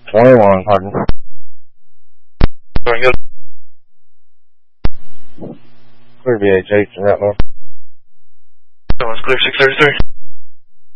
21, pardon. Very good. Clear VHH in that one. That one's clear 633.